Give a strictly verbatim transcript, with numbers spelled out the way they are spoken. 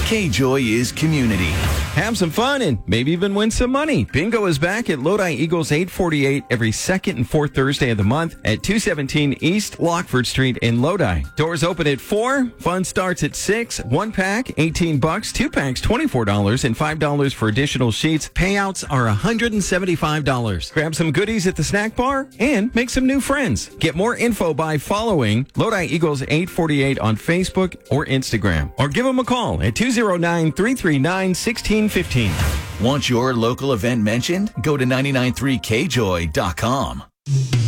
K-Joy is community. Have some fun and maybe even win some money. Bingo is back at Lodi Eagles eight forty-eight every second and fourth Thursday of the month at two seventeen East Lockford Street in Lodi. Doors open at four. Fun starts at six. One pack, eighteen bucks. Two packs, twenty-four dollars, and five dollars for additional sheets. Payouts are one hundred seventy-five dollars. Grab some goodies at the snack bar and make some new friends. Get more info by following Lodi Eagles eight forty-eight on Facebook or Instagram. Or give them a call at two oh nine, three three nine, one six one five. Want your local event mentioned? Go to nine nine three K joy dot com.